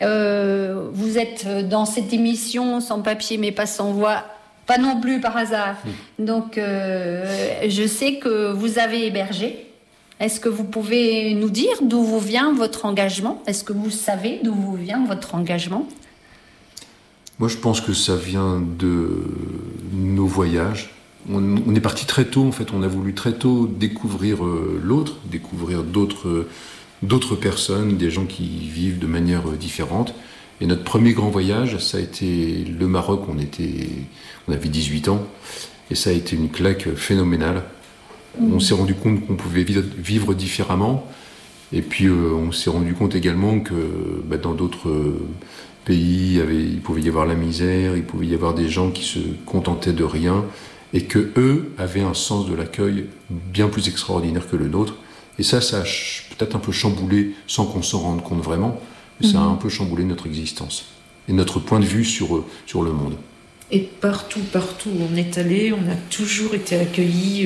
Vous êtes dans cette émission Sans papier mais pas sans voix, pas non plus par hasard. Donc, je sais que vous avez hébergé. Est-ce que vous pouvez nous dire d'où vous vient votre engagement ? Est-ce que vous savez d'où vous vient votre engagement ? Moi, je pense que ça vient de nos voyages. On est parti très tôt, en fait. On a voulu très tôt découvrir l'autre, découvrir d'autres personnes, des gens qui vivent de manière différente. Et notre premier grand voyage, ça a été le Maroc. On avait 18 ans. Et ça a été une claque phénoménale. On s'est rendu compte qu'on pouvait vivre différemment. Et puis, on s'est rendu compte également que dans d'autres pays, il pouvait y avoir la misère, il pouvait y avoir des gens qui se contentaient de rien, et que eux avaient un sens de l'accueil bien plus extraordinaire que le nôtre. Et ça a peut-être un peu chamboulé, sans qu'on s'en rende compte vraiment, mais ça a un peu chamboulé notre existence et notre point de vue sur le monde. Et partout où on est allé, on a toujours été accueillis,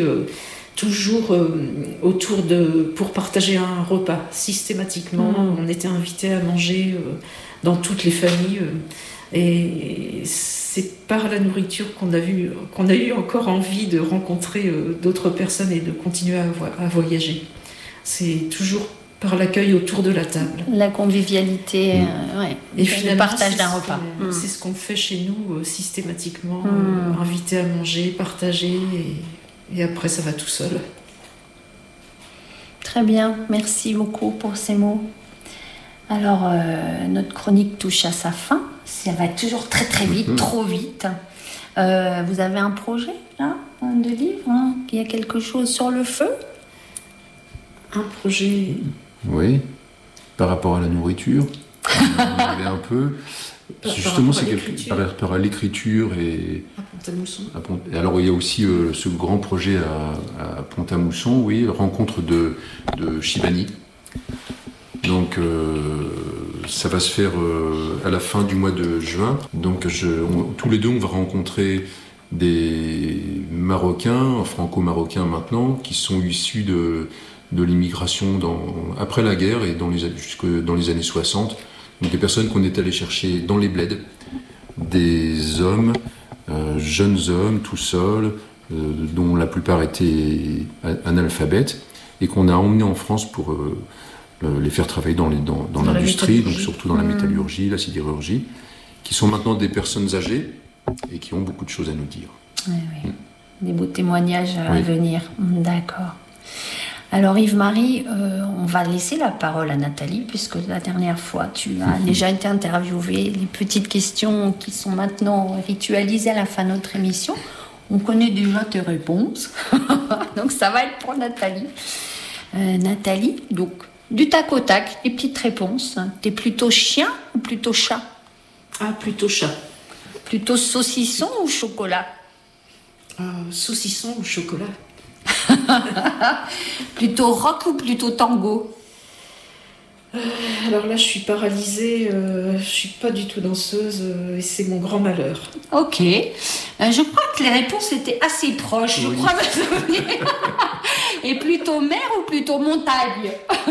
pour partager un repas. Systématiquement, on était invités à manger dans toutes les familles. Et c'est par la nourriture qu'on a eu encore envie de rencontrer d'autres personnes et de continuer à voyager. C'est toujours par l'accueil autour de la table. La convivialité, et le partage d'un repas. C'est ce qu'on fait chez nous systématiquement, inviter à manger, partager, et après ça va tout seul. Très bien, merci beaucoup pour ces mots. Alors, notre chronique touche à sa fin. Ça va toujours très très vite, trop vite. Vous avez un projet là, de livre, hein? Il y a quelque chose sur le feu ? Un projet. Oui, par rapport à la nourriture, on avait un peu. Justement, c'est par rapport à l'écriture et à Pont-à-Mousson. Alors, il y a aussi ce grand projet à Pont-à-Mousson, oui, rencontre de Shibani. Donc, ça va se faire à la fin du mois de juin. Donc, tous les deux, on va rencontrer des Marocains, franco-marocains maintenant, qui sont issus de l'immigration après la guerre et jusque dans les années 60. Donc des personnes qu'on est allé chercher dans les bleds, des hommes, jeunes hommes, tout seuls, dont la plupart étaient analphabètes, et qu'on a emmenés en France pour les faire travailler dans l'industrie, donc surtout dans la métallurgie, la sidérurgie, qui sont maintenant des personnes âgées et qui ont beaucoup de choses à nous dire. Oui. Des beaux témoignages à venir. D'accord. Alors Yves-Marie, on va laisser la parole à Nathalie, puisque la dernière fois, tu as déjà été interviewée. Les petites questions qui sont maintenant ritualisées à la fin de notre émission, on connaît déjà tes réponses. Donc ça va être pour Nathalie. Nathalie, donc du tac au tac, les petites réponses. T'es plutôt chien ou plutôt chat ? Ah, plutôt chat. Plutôt saucisson ou chocolat ? Saucisson ou chocolat. Plutôt rock ou plutôt tango ? Alors là, je suis paralysée, je suis pas du tout danseuse et c'est mon grand malheur. Ok. Je crois que les réponses étaient assez proches, je crois me souvenir. Et plutôt mer ou plutôt montagne ?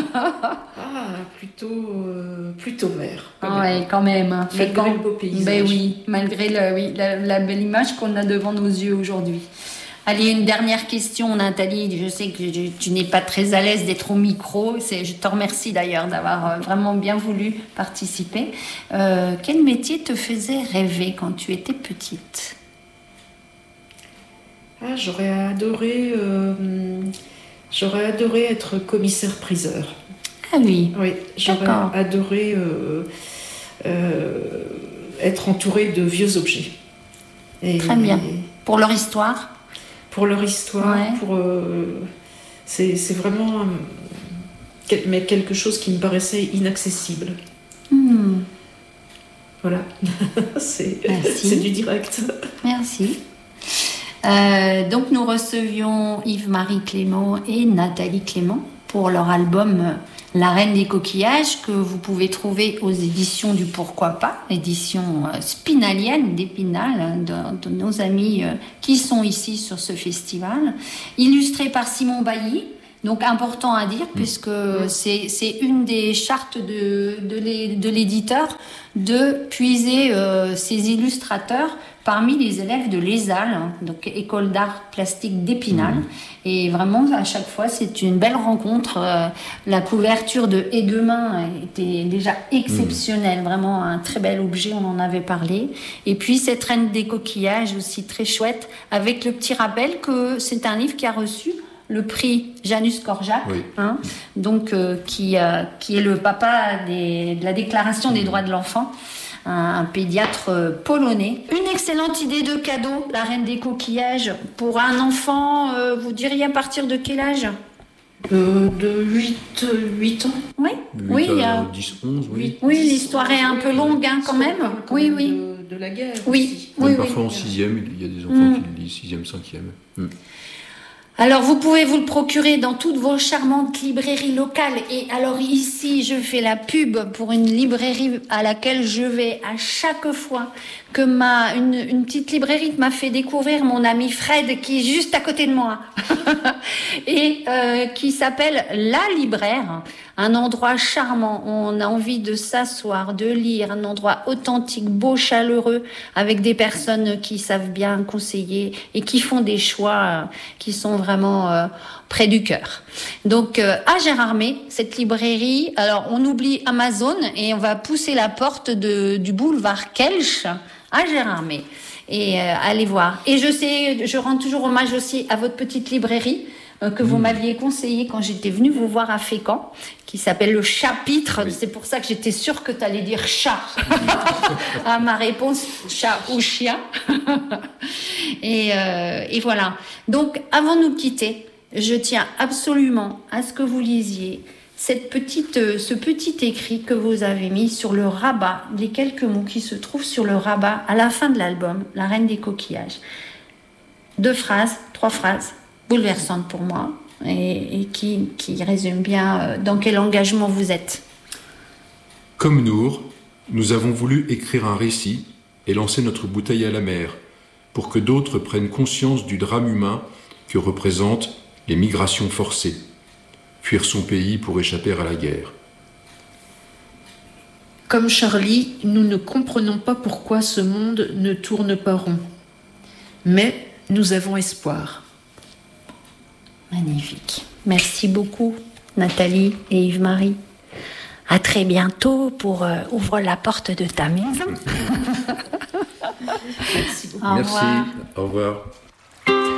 Plutôt mer. Oui, quand même. Malgré le beau paysage. Ben oui, malgré la belle image qu'on a devant nos yeux aujourd'hui. Allez, une dernière question, Nathalie. Je sais que tu n'es pas très à l'aise d'être au micro. Je te remercie d'ailleurs d'avoir vraiment bien voulu participer. Quel métier te faisait rêver quand tu étais petite ? J'aurais adoré être commissaire-priseur. Ah oui. Oui, j'aurais adoré être entourée de vieux objets. Très bien. Pour leur histoire ? Pour leur histoire, c'est vraiment quelque chose qui me paraissait inaccessible. Voilà, c'est du direct. Merci. Donc nous recevions Yves-Marie Clément et Nathalie Clément pour leur album La Reine des Coquillages, que vous pouvez trouver aux éditions du Pourquoi Pas, édition spinalienne d'Épinal, de nos amis qui sont ici sur ce festival, illustré par Simon Bailly, Donc important à dire, puisque c'est une des chartes de l'éditeur de puiser ses illustrateurs parmi les élèves de l'ESAL, donc École d'art plastique d'Épinal. Et vraiment, à chaque fois, c'est une belle rencontre. La couverture de Aiguemin était déjà exceptionnelle, vraiment un très bel objet, on en avait parlé. Et puis cette Reine des coquillages aussi très chouette, avec le petit rappel que c'est un livre qui a reçu le prix Janus Korczak, donc qui est le papa de la Déclaration des droits de l'enfant, un pédiatre polonais. Une excellente idée de cadeau, la Reine des coquillages, pour un enfant, vous diriez à partir de quel âge ? De 8 ans. Oui, 10, 11, oui. Oui, l'histoire est un peu longue quand même. Oui. De la guerre. Oui. Parfois en 6e, il y a des enfants qui le lisent, 6e, 5e. Alors, vous pouvez vous le procurer dans toutes vos charmantes librairies locales. Et alors ici, je fais la pub pour une librairie à laquelle je vais à chaque fois que une petite librairie que m'a fait découvrir mon ami Fred, qui est juste à côté de moi, et qui s'appelle La Libraire. Un endroit charmant, on a envie de s'asseoir, de lire, un endroit authentique, beau, chaleureux, avec des personnes qui savent bien conseiller et qui font des choix qui sont vraiment près du cœur. Donc à Gérardmer, cette librairie, alors on oublie Amazon et on va pousser la porte du boulevard Kelch à Gérardmer. Et allez voir. Et je rends toujours hommage aussi à votre petite librairie que vous m'aviez conseillé quand j'étais venue vous voir à Fécamp, qui s'appelle Le Chapitre. Oui. C'est pour ça que j'étais sûre que tu allais dire chat. À ma réponse, chat ou chien. Et voilà. Donc, avant de nous quitter, je tiens absolument à ce que vous lisiez ce petit écrit que vous avez mis sur le rabat, les quelques mots qui se trouvent sur le rabat à la fin de l'album, La Reine des coquillages. 3 phrases, bouleversantes pour moi, et qui résument bien dans quel engagement vous êtes. Comme Nour, nous avons voulu écrire un récit et lancer notre bouteille à la mer, pour que d'autres prennent conscience du drame humain que représentent les migrations forcées. Fuir son pays pour échapper à la guerre. Comme Charlie, nous ne comprenons pas pourquoi ce monde ne tourne pas rond. Mais nous avons espoir. Magnifique. Merci beaucoup, Nathalie et Yves-Marie. À très bientôt pour Ouvre la porte de ta maison. Merci beaucoup. Merci. Au revoir.